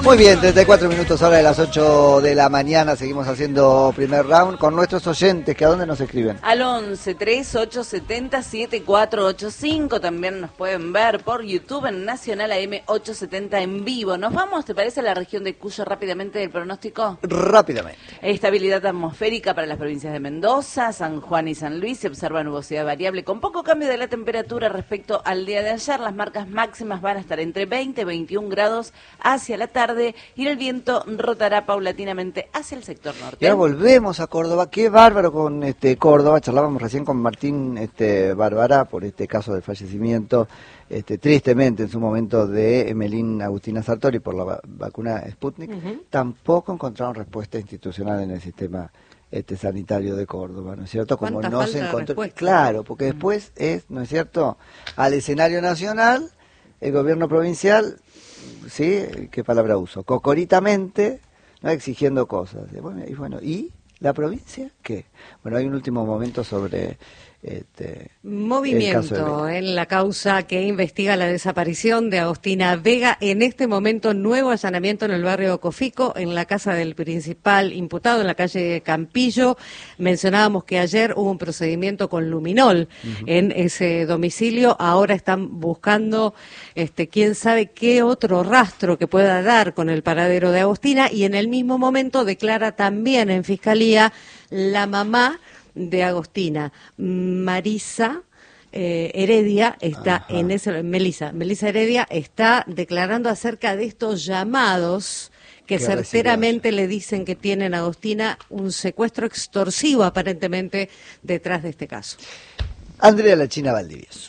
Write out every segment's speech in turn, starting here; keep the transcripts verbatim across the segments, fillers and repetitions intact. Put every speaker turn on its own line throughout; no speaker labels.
Muy bien, treinta y cuatro minutos ahora de las ocho de la mañana, seguimos haciendo primer round con nuestros oyentes, que a dónde nos escriben.
Al once, treinta y ocho setenta, setenta y cuatro ochenta y cinco, también nos pueden ver por YouTube en Nacional A M ochocientos setenta en vivo. Nos vamos, ¿te parece, a la región de Cuyo rápidamente del pronóstico?
Rápidamente.
Estabilidad atmosférica para las provincias de Mendoza, San Juan y San Luis, se observa nubosidad variable con poco cambio de la temperatura respecto al día de ayer. Las marcas máximas van a estar entre veinte y veintiún grados hacia la tarde y el viento rotará paulatinamente hacia el sector norte.
Y ahora volvemos a Córdoba. Qué bárbaro con este Córdoba. Charlábamos recién con Martín este, Bárbara por este caso del fallecimiento, este, tristemente en su momento, de Emelín Agustina Sartori por la va- vacuna Sputnik. Uh-huh. Tampoco encontraron respuesta institucional en el sistema este sanitario de Córdoba, ¿no es cierto? Como no se encontró. Claro, porque después es, ¿no es cierto?, al escenario nacional, el gobierno provincial, ¿sí? ¿Qué palabra uso? Cocoritamente, ¿no?, exigiendo cosas. Bueno, y bueno, ¿y la provincia qué? Bueno, hay un último momento sobre este
movimiento en la causa que investiga la desaparición de Agostina Vega. En este momento, nuevo allanamiento en el barrio Cofico, en la casa del principal imputado, en la calle Campillo. Mencionábamos que ayer hubo un procedimiento con luminol uh-huh. en ese domicilio. Ahora están buscando este quién sabe qué otro rastro que pueda dar con el paradero de Agostina, y en el mismo momento declara también en Fiscalía la mamá de Agostina, Marisa eh, Heredia, está Ajá. en ese, Melisa, Melisa Heredia está declarando acerca de estos llamados que certeramente le dicen que tienen a Agostina un secuestro extorsivo aparentemente detrás de este caso.
Andrea La China Valdivieso.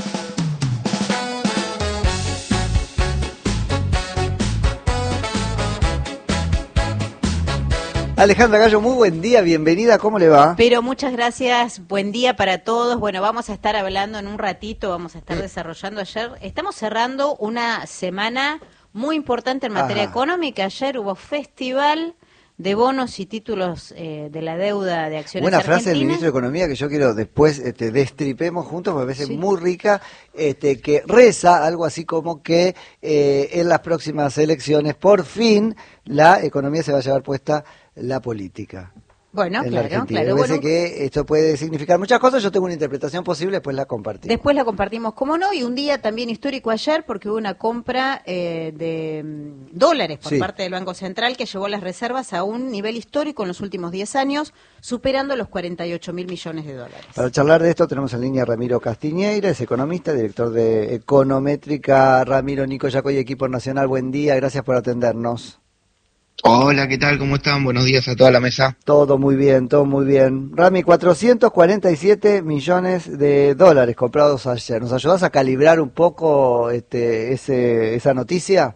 Alejandra Gallo, muy buen día, bienvenida, ¿cómo le va?
Pero muchas gracias, buen día para todos. Bueno, vamos a estar hablando en un ratito, vamos a estar desarrollando ayer. Estamos cerrando una semana muy importante en materia Ajá. económica. Ayer hubo festival de bonos y títulos eh, de la deuda de acciones
Buena
argentinas.
Frase del ministro de Economía que yo quiero después este, destripemos juntos, porque me parece sí. muy rica, este, que reza algo así como que eh, en las próximas elecciones, por fin, la economía se va a llevar puesta la política.
Bueno, claro, claro.
Me parece
bueno,
que esto puede significar muchas cosas. Yo tengo una interpretación posible, después la compartimos.
Después la compartimos, como no, y un día también histórico ayer, porque hubo una compra eh, de um, dólares por sí. parte del Banco Central que llevó las reservas a un nivel histórico en los últimos diez años, superando los cuarenta y ocho mil millones de dólares.
Para charlar de esto tenemos en línea a Ramiro Castiñeira, es economista, director de Econométrica. Ramiro, Nico Yacoy, equipo nacional, buen día, gracias por atendernos.
Hola, ¿qué tal? ¿Cómo están? Buenos días a toda la mesa.
Todo muy bien, todo muy bien. Rami, cuatrocientos cuarenta y siete millones de dólares comprados ayer. ¿Nos ayudas a calibrar un poco este, ese, esa noticia?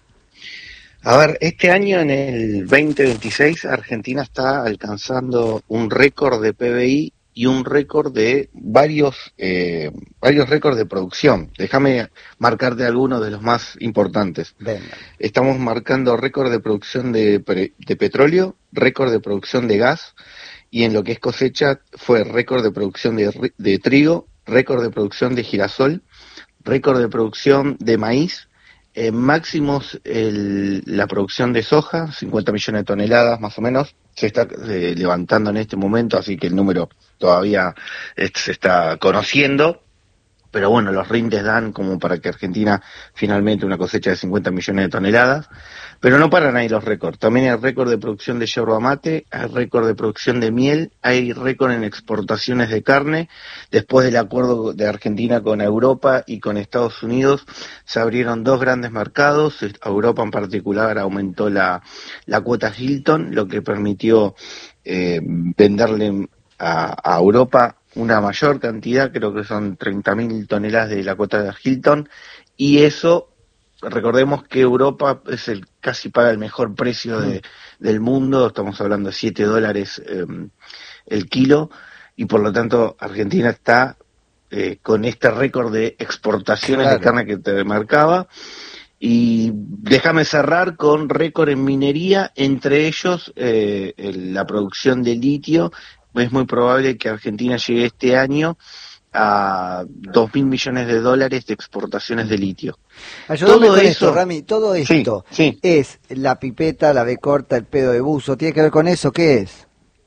A ver, este año, en el veinte veintiséis, Argentina está alcanzando un récord de P B I y un récord de varios eh, varios récords de producción. Déjame marcarte algunos de los más importantes.
Venga.
Estamos marcando récord de producción de, de petróleo, récord de producción de gas, y en lo que es cosecha fue récord de producción de, de trigo, récord de producción de girasol, récord de producción de maíz, eh, máximos el, la producción de soja, cincuenta millones de toneladas más o menos, se está eh, levantando en este momento, así que el número todavía eh, se está conociendo, pero bueno, los rindes dan como para que Argentina finalmente una cosecha de cincuenta millones de toneladas, pero no paran ahí los récords. También hay récord de producción de yerba mate, hay récord de producción de miel, hay récord en exportaciones de carne. Después del acuerdo de Argentina con Europa y con Estados Unidos, se abrieron dos grandes mercados. Europa en particular aumentó la, la cuota Hilton, lo que permitió eh, venderle a, a Europa una mayor cantidad, creo que son treinta mil toneladas de la cuota de Hilton, y eso, recordemos que Europa es el casi paga el mejor precio de, del mundo, estamos hablando de siete dólares eh, el kilo, y por lo tanto Argentina está eh, con este récord de exportaciones claro. de carne que te marcaba. Y déjame cerrar con récord en minería, entre ellos eh, la producción de litio. Es muy probable que Argentina llegue este año a dos mil millones de dólares de exportaciones de litio.
Ayúdame todo con eso, esto, Rami, todo esto
sí, sí.
es la pipeta, la B corta, el pedo de buzo, ¿tiene que ver con eso? ¿Qué es?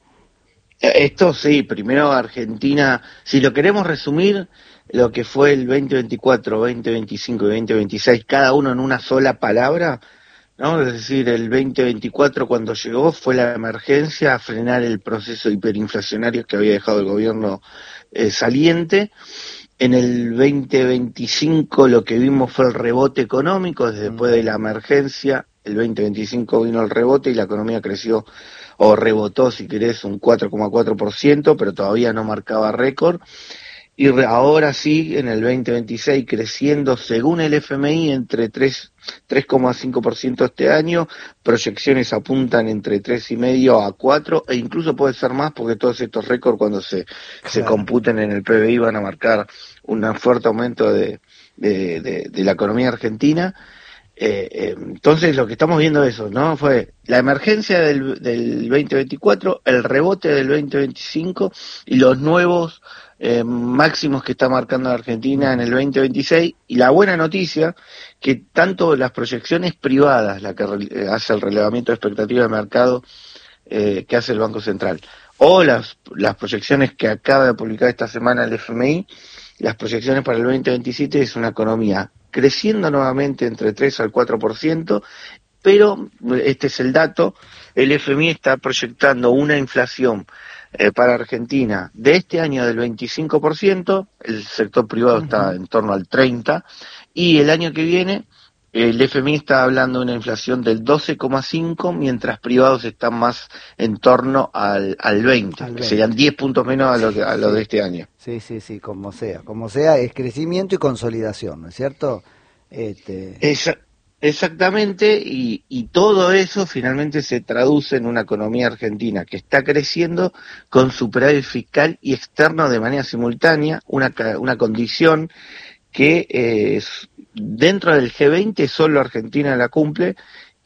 Esto sí, primero Argentina, si lo queremos resumir, lo que fue el veinte veinticuatro, veinte veinticinco y veinte veintiséis, cada uno en una sola palabra, ¿no? Es decir, el veinte veinticuatro cuando llegó fue la emergencia a frenar el proceso hiperinflacionario que había dejado el gobierno eh, saliente. En el veinte veinticinco lo que vimos fue el rebote económico, después de la emergencia, el veinte veinticinco vino el rebote y la economía creció, o rebotó si querés, un cuatro coma cuatro por ciento, pero todavía no marcaba récord. Y ahora sí, en el veinte veintiséis, creciendo según el F M I entre tres coma cinco por ciento este año, proyecciones apuntan entre tres coma cinco a cuatro, e incluso puede ser más porque todos estos récords cuando se, claro. se computen en el P B I van a marcar un fuerte aumento de, de, de, de la economía argentina. Eh, eh, entonces lo que estamos viendo eso, ¿no? Fue la emergencia del, del veinte veinticuatro, el rebote del veinte veinticinco y los nuevos eh, máximos que está marcando la Argentina en el veinte veintiséis, y la buena noticia que tanto las proyecciones privadas, la que re, hace el relevamiento de expectativas de mercado eh, que hace el Banco Central, o las, las proyecciones que acaba de publicar esta semana el F M I, las proyecciones para el veinte veintisiete es una economía creciendo nuevamente entre tres al cuatro por ciento, pero este es el dato, el F M I está proyectando una inflación eh, para Argentina de este año del veinticinco por ciento, el sector privado uh-huh. está en torno al treinta por ciento, y el año que viene el F M I está hablando de una inflación del doce coma cinco por ciento, mientras privados están más en torno al, al veinte por ciento, que serían diez puntos menos a lo, que, a lo sí. de este año.
Sí, sí, sí, como sea. Como sea, es crecimiento y consolidación, ¿no es cierto? Este...
Esa, exactamente, y, y todo eso finalmente se traduce en una economía argentina que está creciendo con superávit fiscal y externo de manera simultánea, una, una condición que eh, dentro del G veinte solo Argentina la cumple,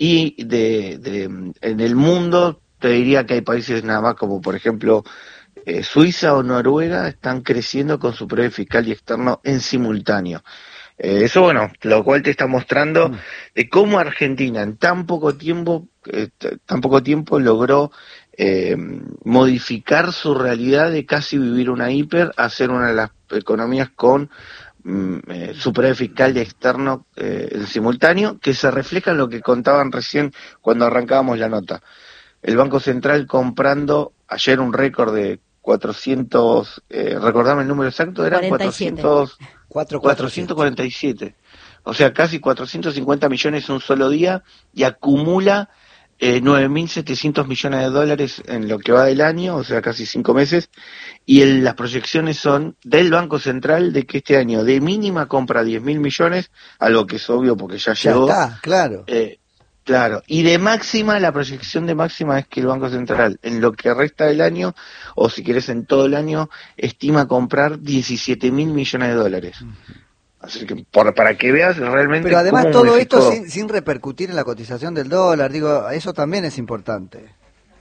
y de, de en el mundo te diría que hay países nada más como por ejemplo eh, Suiza o Noruega están creciendo con superávit fiscal y externo en simultáneo. Eh, eso, bueno, lo cual te está mostrando de cómo Argentina en tan poco tiempo, eh, tan poco tiempo logró eh, modificar su realidad de casi vivir una hiper a ser una de las economías con Eh, superávit fiscal y externo eh, en simultáneo, que se refleja en lo que contaban recién cuando arrancábamos la nota. El Banco Central comprando ayer un récord de cuatrocientos, eh, recordame el número exacto, eran cuatrocientos, cuatrocientos cuarenta y siete, o sea, casi cuatrocientos cincuenta millones en un solo día, y acumula eh, nueve mil setecientos millones de dólares en lo que va del año, o sea, casi cinco meses, y el, las proyecciones son del Banco Central de que este año de mínima compra diez mil millones, algo que es obvio porque ya, ya llegó.
Está, claro.
Eh, claro, y de máxima, la proyección de máxima es que el Banco Central en lo que resta del año, o si querés en todo el año, estima comprar diecisiete mil millones de dólares. Uh-huh. Así que por, para que veas realmente.
Pero además todo modificó... esto sin, sin repercutir en la cotización del dólar, digo, eso también es importante.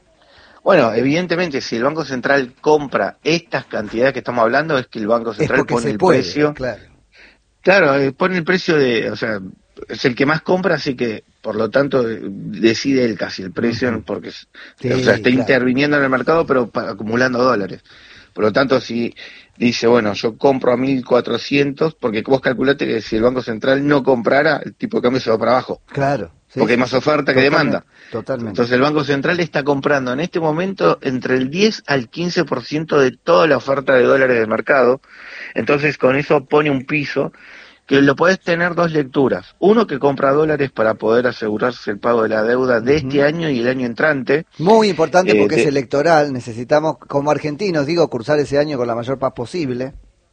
Bueno, evidentemente si el Banco Central compra estas cantidades que estamos hablando es que el Banco Central pone el puede, precio. Claro, claro eh, pone el precio de, o sea, es el que más compra, así que por lo tanto decide él casi el precio, uh-huh. porque sí, o sea, está claro. interviniendo en el mercado pero para, acumulando dólares. Por lo tanto, si dice, bueno, yo compro a mil cuatrocientos, porque vos calculate que si el Banco Central no comprara, el tipo de cambio se va para abajo.
Claro.
Sí, porque hay más oferta que demanda.
Totalmente.
Entonces el Banco Central está comprando en este momento entre el diez al quince por ciento de toda la oferta de dólares del mercado. Entonces con eso pone un piso que lo podés tener dos lecturas. Uno, que compra dólares para poder asegurarse el pago de la deuda de uh-huh. este año y el año entrante.
Muy importante porque eh, de... es electoral. Necesitamos, como argentinos, digo, cursar ese año con la mayor paz posible.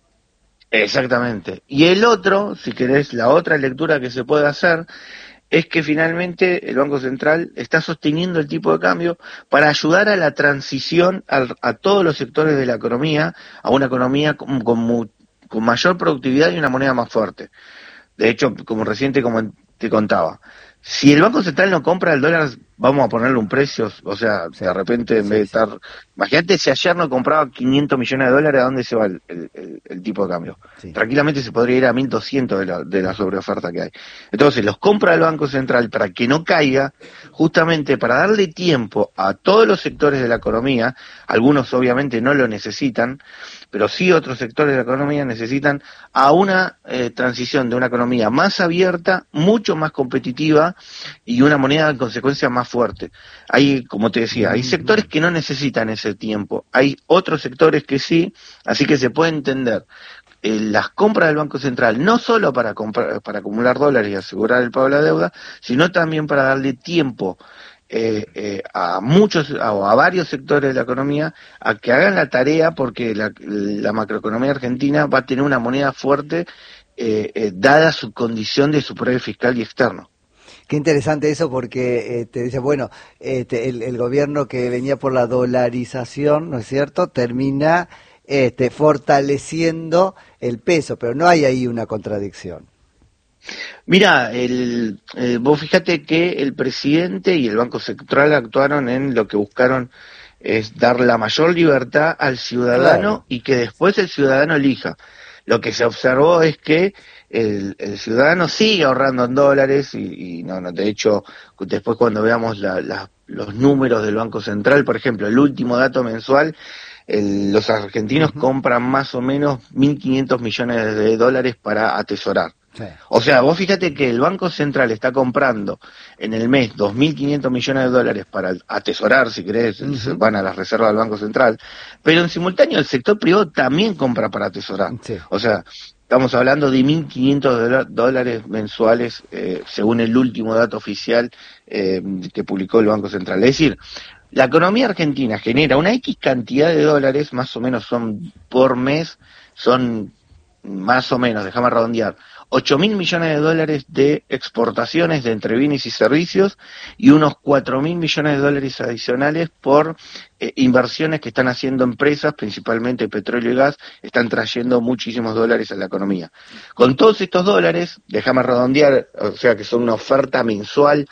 Exactamente. Y el otro, si querés, la otra lectura que se puede hacer es que finalmente el Banco Central está sosteniendo el tipo de cambio para ayudar a la transición a, a todos los sectores de la economía, a una economía con, con mu- con mayor productividad y una moneda más fuerte. De hecho, como reciente como te contaba, si el Banco Central no compra, el dólar vamos a ponerle un precio, o sea,
Sí,
de repente en
sí,
vez de
sí.
estar... Imagínate si ayer no compraba quinientos millones de dólares, ¿a dónde se va el, el, el- el tipo de cambio?
Sí.
Tranquilamente se podría ir a mil doscientos de la, de la sobreoferta que hay. Entonces los compra el Banco Central para que no caiga, justamente para darle tiempo a todos los sectores de la economía, algunos obviamente no lo necesitan, pero sí otros sectores de la economía necesitan a una eh, transición de una economía más abierta, mucho más competitiva y una moneda en consecuencia más fuerte. Hay, como te decía, hay sectores que no necesitan ese tiempo, hay otros sectores que sí, así que se puede entender eh, las compras del Banco Central, no solo para comprar, para acumular dólares y asegurar el pago de la deuda, sino también para darle tiempo eh, eh, a muchos a, a varios sectores de la economía a que hagan la tarea, porque la, la macroeconomía argentina va a tener una moneda fuerte eh, eh, dada su condición de superávit fiscal y externo.
Qué interesante eso porque eh, te dice, bueno, este, el, el gobierno que venía por la dolarización, ¿no es cierto?, termina este, fortaleciendo el peso, pero no hay ahí una contradicción.
Mira, el, eh, vos fíjate que el presidente y el Banco Central actuaron en lo que buscaron es dar la mayor libertad al ciudadano
Claro.
y que después el ciudadano elija. Lo que se observó es que el, el ciudadano sigue ahorrando en dólares y, y no, no, de hecho, después cuando veamos la, la, los números del Banco Central, por ejemplo, el último dato mensual, el, los argentinos uh-huh. compran más o menos mil quinientos millones de dólares para atesorar. Sí. O sea, vos fíjate que el Banco Central está comprando en el mes dos mil quinientos millones de dólares para atesorar, si querés, uh-huh. van a las reservas del Banco Central, pero en simultáneo el sector privado también compra para atesorar. Sí. O sea, estamos hablando de mil quinientos dólares mensuales, eh, según el último dato oficial eh, que publicó el Banco Central. Es decir, la economía argentina genera una X cantidad de dólares, más o menos son por mes, son más o menos, déjame redondear, ocho mil millones de dólares de exportaciones de entre bienes y servicios y unos cuatro mil millones de dólares adicionales por eh, inversiones que están haciendo empresas, principalmente petróleo y gas, están trayendo muchísimos dólares a la economía. Con todos estos dólares, déjame redondear, o sea que son una oferta mensual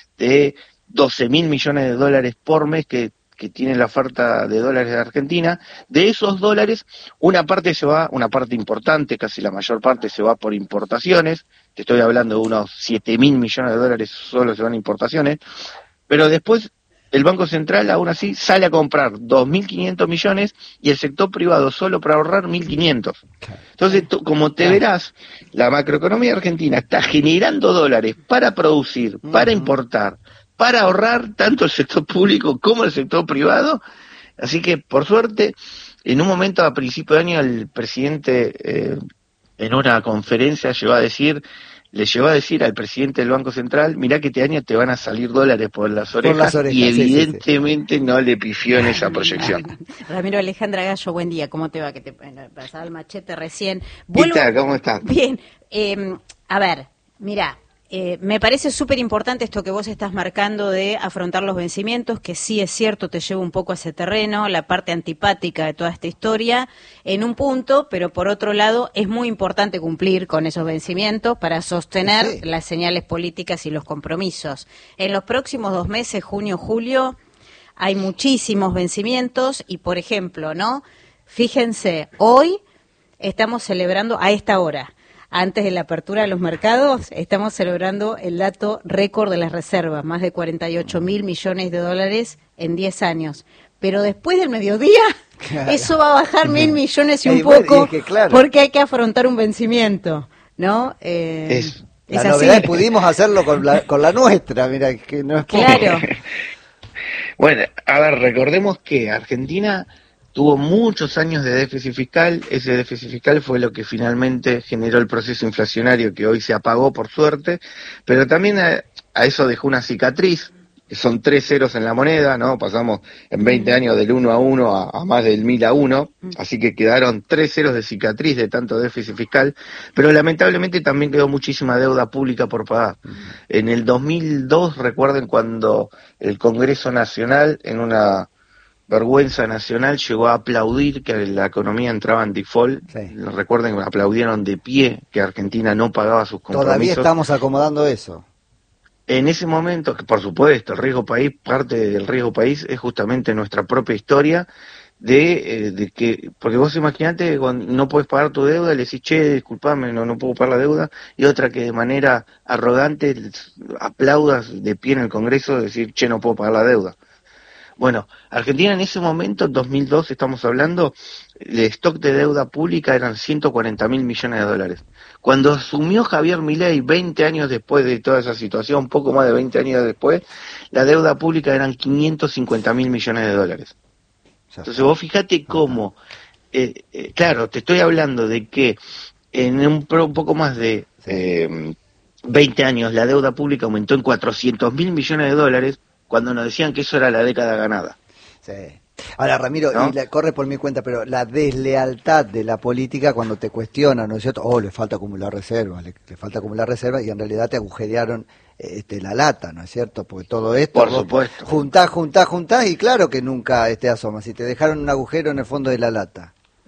de doce mil millones de dólares por mes que que tiene la oferta de dólares de Argentina. De esos dólares, una parte se va, una parte importante, casi la mayor parte se va por importaciones, te estoy hablando de unos siete mil millones de dólares solo se van a importaciones, pero después el Banco Central aún así sale a comprar dos mil quinientos millones y el sector privado solo para ahorrar mil quinientos. Entonces, tú, como te verás, la macroeconomía argentina está generando dólares para producir, para importar, para ahorrar tanto el sector público como el sector privado, así que por suerte, en un momento a principio de año el presidente eh, en una conferencia llegó a decir, le llegó a decir al presidente del Banco Central, mirá que este año te van a salir dólares por las orejas, por las orejas y evidentemente sí, sí, sí. no le pifió en esa proyección.
Ramiro, Alejandra Gallo, buen día, ¿cómo te va? Que te pasaba el machete recién.
Vuelvo... ¿Qué tal? ¿Cómo estás?
Bien, eh, a ver, mira. Eh, me parece súper importante esto que vos estás marcando de afrontar los vencimientos, que sí es cierto, te llevo un poco a ese terreno, la parte antipática de toda esta historia, en un punto, pero por otro lado es muy importante cumplir con esos vencimientos para sostener sí. las señales políticas y los compromisos. En los próximos dos meses, junio, julio, hay muchísimos vencimientos y, por ejemplo, ¿no? Fíjense, hoy estamos celebrando a esta hora. Antes de la apertura de los mercados, estamos celebrando el dato récord de las reservas, más de cuarenta y ocho mil millones de dólares en diez años. Pero después del mediodía, claro. eso va a bajar mil millones y un poco, bueno, y que, claro. porque hay que afrontar un vencimiento, ¿no? Eh,
es, es la novedad así. Pudimos hacerlo con la, con la nuestra, mira, que no es poco.
Claro.
Bueno, a ver, recordemos que Argentina tuvo muchos años de déficit fiscal, ese déficit fiscal fue lo que finalmente generó el proceso inflacionario que hoy se apagó por suerte, pero también a, a eso dejó una cicatriz, que son tres ceros en la moneda, ¿no? Pasamos en veinte años del uno a uno a, a más del mil a uno, así que quedaron tres ceros de cicatriz de tanto déficit fiscal, pero lamentablemente también quedó muchísima deuda pública por pagar. En el dos mil dos, recuerden cuando el Congreso Nacional en una vergüenza nacional llegó a aplaudir que la economía entraba en default. Sí. Recuerden que aplaudieron de pie que Argentina no pagaba sus compromisos.
Todavía estamos acomodando eso.
En ese momento, que por supuesto, el riesgo país, parte del riesgo país es justamente nuestra propia historia de, eh, de que, porque vos imaginate cuando no puedes pagar tu deuda, le decís, che, disculpame, no, no puedo pagar la deuda, y otra que de manera arrogante aplaudas de pie en el Congreso, decir, che, no puedo pagar la deuda. Bueno, Argentina en ese momento, en dos mil dos estamos hablando, el stock de deuda pública eran ciento cuarenta mil millones de dólares. Cuando asumió Javier Milei, veinte años después de toda esa situación, un poco más de veinte años después, la deuda pública eran quinientos cincuenta mil millones de dólares. Entonces vos fíjate cómo, eh, eh, claro, te estoy hablando de que en un, un poco más de eh, veinte años la deuda pública aumentó en cuatrocientos mil millones de dólares, cuando nos decían que eso era la década ganada.
Sí. Ahora, Ramiro,
¿No?
y la, corre por mi cuenta, pero la deslealtad de la política cuando te cuestionan, ¿no es cierto? Oh, le falta acumular reservas, le, le falta acumular reservas, y en realidad te agujerearon este, la lata, ¿no es cierto? Porque todo esto,
por
vos
supuesto,
juntás, juntás, juntás, y claro que nunca este, asomas, y te dejaron un agujero en el fondo de la lata.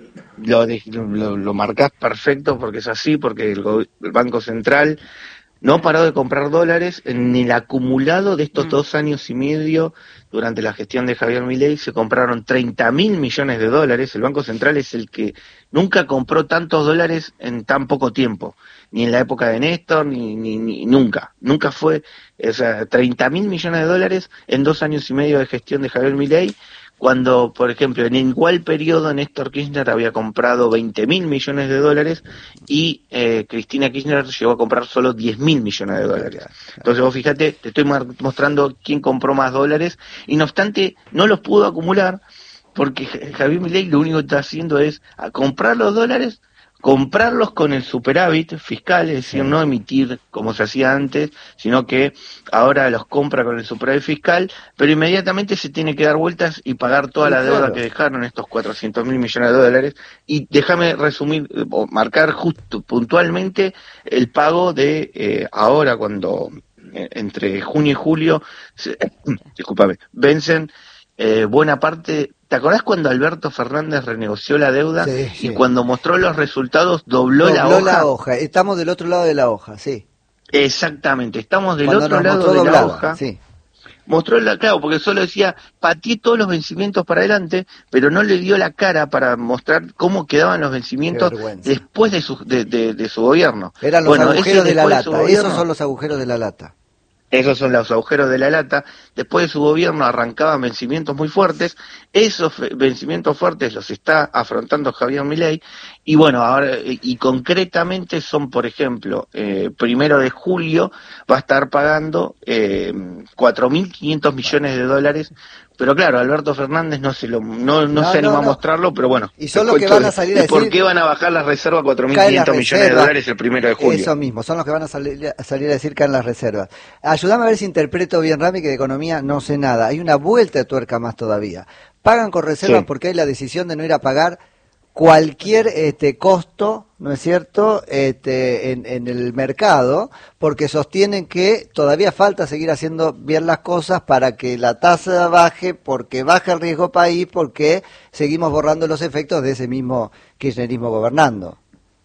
Lo, lo, lo marcás perfecto porque es así, porque el, el Banco Central no paró de comprar dólares. En el acumulado de estos mm. dos años y medio, durante la gestión de Javier Milei, se compraron treinta mil millones de dólares. El Banco Central es el que nunca compró tantos dólares en tan poco tiempo, ni en la época de Néstor, ni, ni, ni nunca. Nunca fue, o sea, treinta mil millones de dólares en dos años y medio de gestión de Javier Milei, cuando, por ejemplo, en igual periodo Néstor Kirchner había comprado veinte mil millones de dólares y eh, Cristina Kirchner llegó a comprar solo diez mil millones de dólares. Entonces vos fíjate, te estoy mostrando quién compró más dólares, y no obstante no los pudo acumular porque Javier Milei lo único que está haciendo es a comprar los dólares, comprarlos con el superávit fiscal, es decir, no emitir como se hacía antes, sino que ahora los compra con el superávit fiscal, pero inmediatamente se tiene que dar vueltas y pagar toda la deuda que dejaron, estos cuatrocientos mil millones de dólares. Y déjame resumir, o marcar justo, puntualmente, el pago de eh, ahora, cuando eh, entre junio y julio, se, discúlpame, vencen eh, buena parte. ¿Te acordás cuando Alberto Fernández renegoció la deuda sí, sí. y cuando mostró los resultados dobló, dobló la hoja?
la hoja, estamos del otro lado de la hoja, sí.
Exactamente, estamos del
cuando
otro lado de
doblada,
la hoja.
Sí.
Mostró la, claro, porque solo decía, pateé todos los vencimientos para adelante, pero no le dio la cara para mostrar cómo quedaban los vencimientos después de su, de, de, de su gobierno.
Eran los
bueno,
agujeros de la lata,
de
esos son los agujeros de la lata.
Esos son los agujeros de la lata. Después de su gobierno arrancaban vencimientos muy fuertes. Esos vencimientos fuertes los está afrontando Javier Milei. Y bueno, ahora, y concretamente son, por ejemplo, eh, primero de julio va a estar pagando eh, cuatro mil quinientos millones de dólares. Pero claro, Alberto Fernández no se lo no, no, no se animó no, no. a mostrarlo, pero bueno.
Y son los que van a salir a decir,
¿por qué van a bajar la reserva a cuatro mil quinientos millones de dólares el primero de julio?
Eso mismo, son los que van a salir a, salir a decir que en las reservas. Ayúdame a ver si interpreto bien, Rami, que de economía no sé nada. Hay una vuelta de tuerca más todavía. Pagan con reservas sí. porque hay la decisión de no ir a pagar cualquier este costo, ¿no es cierto?, este, en, en el mercado, porque sostienen que todavía falta seguir haciendo bien las cosas para que la tasa baje, porque baja el riesgo país, porque seguimos borrando los efectos de ese mismo kirchnerismo gobernando.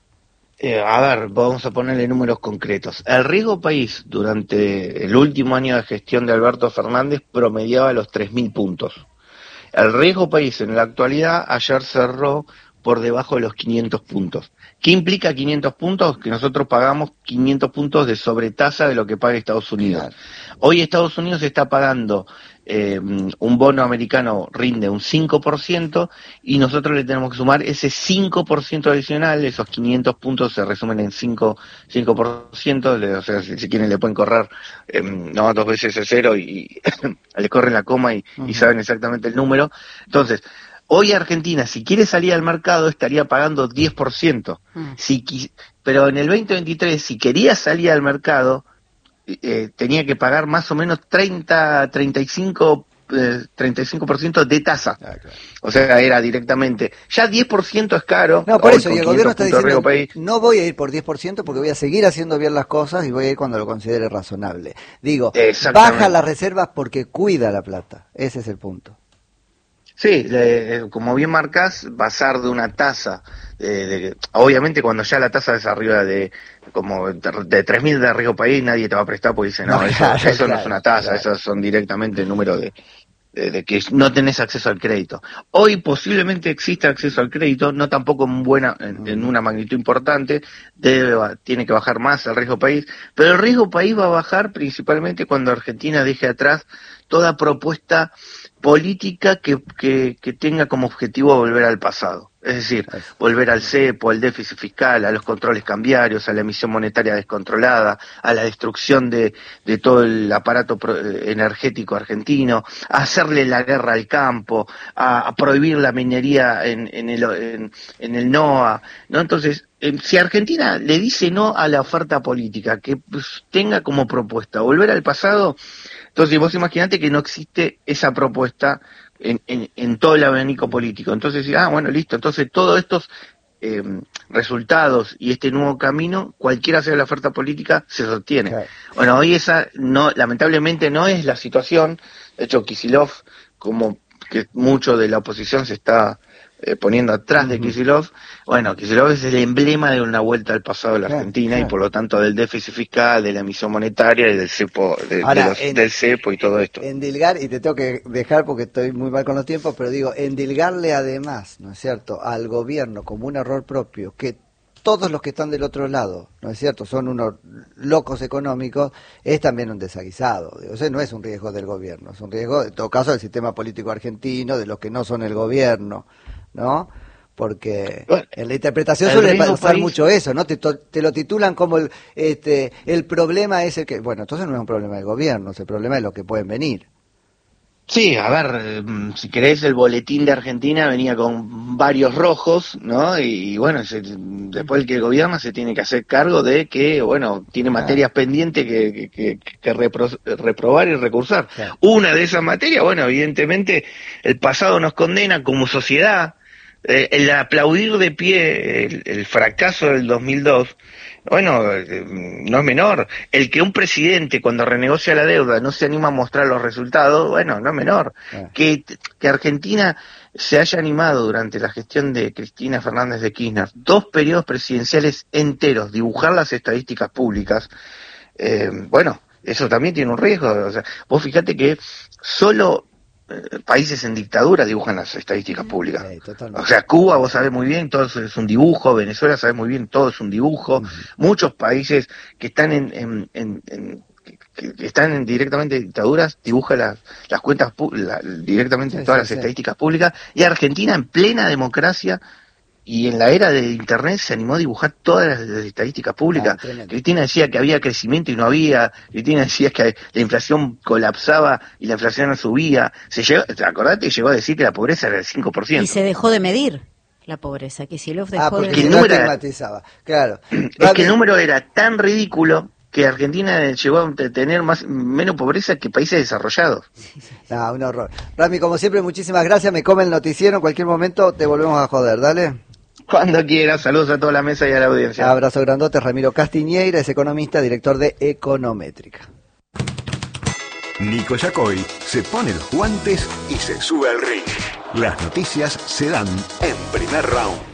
Eh, a ver, vamos a ponerle números concretos. El riesgo país durante el último año de gestión de Alberto Fernández promediaba los tres mil puntos. El riesgo país en la actualidad ayer cerró por debajo de los quinientos puntos. ¿Qué implica quinientos puntos? Que nosotros pagamos quinientos puntos de sobretasa de lo que paga Estados Unidos. Claro. Hoy Estados Unidos está pagando eh, un bono americano rinde un cinco por ciento y nosotros le tenemos que sumar ese cinco por ciento adicional. Esos quinientos puntos se resumen en cinco por ciento, o sea, si, si quieren le pueden correr eh, no, dos veces el cero y le corren la coma y, uh-huh. y saben exactamente el número. Entonces, hoy Argentina, si quiere salir al mercado, estaría pagando diez por ciento. Mm. Si, pero en el veinte veintitrés, si quería salir al mercado, eh, tenía que pagar más o menos treinta, treinta y cinco, eh, treinta y cinco por ciento de tasa. Ah, claro. O sea, era directamente. Ya diez por ciento es caro.
No, por eso, y el gobierno está diciendo, no voy a ir por diez por ciento porque voy a seguir haciendo bien las cosas y voy a ir cuando lo considere razonable. Digo, baja las reservas porque cuida la plata. Ese es el punto.
Sí, le, como bien marcás, pasar de una tasa, de, de, obviamente cuando ya la tasa es arriba de como de tres mil de riesgo país, nadie te va a prestar porque dice, no, no eso, claro, eso claro, no es una tasa, claro. Esos son directamente el número de, de, de que no tenés acceso al crédito. Hoy posiblemente exista acceso al crédito, no tampoco en, buena, en, en una magnitud importante, debe, tiene que bajar más el riesgo país, pero el riesgo país va a bajar principalmente cuando Argentina deje atrás toda propuesta política que, que, que tenga como objetivo volver al pasado. Es decir, volver al cepo, al déficit fiscal, a los controles cambiarios, a la emisión monetaria descontrolada, a la destrucción de, de todo el aparato pro, energético argentino, a hacerle la guerra al campo, a, a prohibir la minería en, en, el, en, en el NOA, ¿no? Entonces, eh, si Argentina le dice no a la oferta política, que pues, tenga como propuesta volver al pasado, entonces vos imaginate que no existe esa propuesta en, en, en todo el abanico político. Entonces, ah, bueno, listo, entonces todos estos eh, resultados y este nuevo camino, cualquiera sea la oferta política, se sostiene. Claro. Bueno, hoy esa, no, lamentablemente no es la situación. De hecho, Kicillof, como que mucho de la oposición se está eh, poniendo atrás de Kicillof, bueno, Kicillof es el emblema de una vuelta al pasado de la claro, Argentina claro. Y por lo tanto del déficit fiscal, de la emisión monetaria y del cepo, de, Ahora, de los, en, del cepo y todo esto.
Endilgar, y te tengo que dejar porque estoy muy mal con los tiempos, pero digo, endilgarle además, ¿no es cierto?, al gobierno como un error propio, que todos los que están del otro lado, ¿no es cierto?, son unos locos económicos, es también un desaguisado. O sea, no es un riesgo del gobierno, es un riesgo, en todo caso, del sistema político argentino, de los que no son el gobierno, ¿no? Porque bueno, en la interpretación suele pasar mucho eso, ¿no? Te, te lo titulan como el este el problema es el que... Bueno, entonces no es un problema del gobierno, es el problema de los que pueden venir.
Sí, a ver, si querés, el boletín de Argentina venía con varios rojos, ¿no? Y, y bueno, se, después el que gobierna se tiene que hacer cargo de que, bueno, tiene materias ah. pendientes que, que, que repro, reprobar y recursar. Claro. Una de esas materias, bueno, evidentemente el pasado nos condena como sociedad. Eh, el aplaudir de pie el, el fracaso del dos mil dos, bueno, eh, no es menor. El que un presidente cuando renegocia la deuda no se anima a mostrar los resultados, bueno, no es menor. Ah. Que, que Argentina se haya animado durante la gestión de Cristina Fernández de Kirchner, dos periodos presidenciales enteros, dibujar las estadísticas públicas, eh, bueno, eso también tiene un riesgo. O sea, vos fíjate que solo países en dictadura dibujan las estadísticas públicas. Sí, o sea, Cuba, vos sabés muy bien, todo es un dibujo. Venezuela, sabés muy bien, todo es un dibujo. Uh-huh. Muchos países que están en, en, en, en que, que están en, directamente en dictaduras dibujan las, las cuentas la, directamente sí, todas sí, las sí. estadísticas públicas. Y Argentina, en plena democracia y en la era de Internet, se animó a dibujar todas las, las estadísticas públicas. Ah, Cristina decía que había crecimiento y no había. Cristina decía que la inflación colapsaba y la inflación no subía. Se llegó, acordate, llegó a decir que la pobreza era del cinco por ciento.
Y se dejó de medir la pobreza, Kicillof dejó
ah, porque
de
medir. El número era, claro.
Es que el número era tan ridículo que Argentina llegó a tener más menos pobreza que países desarrollados.
No, un horror. Rami, como siempre, muchísimas gracias. Me come el noticiero. En cualquier momento te volvemos a joder. Dale.
Cuando quieras, saludos a toda la mesa y a la audiencia.
Abrazo grandote, Ramiro Castiñeira, es economista, director de Econométrica.
Nico Yacoy se pone los guantes y se sube al ring. Las noticias se dan en Primer Round.